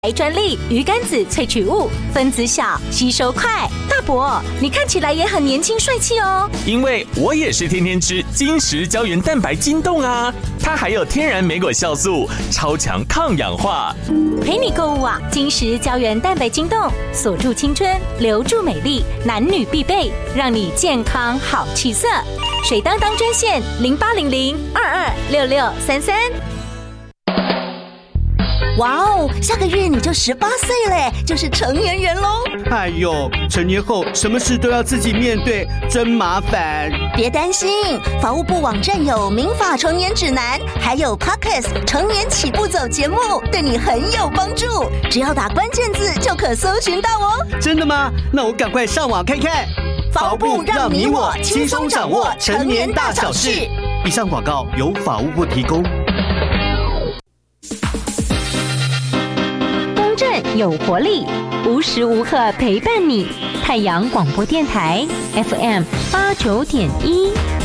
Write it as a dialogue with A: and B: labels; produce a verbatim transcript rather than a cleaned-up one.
A: 白专利鱼肝子萃取物，分子小，吸收快。大伯，你看起来也很年轻帅气哦。
B: 因为我也是天天吃金石胶原蛋白筋冻啊，它还有天然莓果酵素，超强抗氧化。
A: 陪你购物啊，金石胶原蛋白筋冻，锁住青春，留住美丽，男女必备，让你健康好气色。水当当专线零八零零二二六六三三。
C: 哇哦，下个月你就十八岁嘞，就是成年人喽！
D: 哎呦，成年后什么事都要自己面对，真麻烦。
C: 别担心，法务部网站有民法成年指南，还有 Podcast 成年起步走节目，对你很有帮助。只要打关键字就可搜寻到哦。
D: 真的吗？那我赶快上网看看。
C: 法务部让你我轻松掌握成年大小事。
D: 以上广告由法务部提供。
A: 有活力，无时无刻陪伴你。太阳广播电台 F M 八九点一。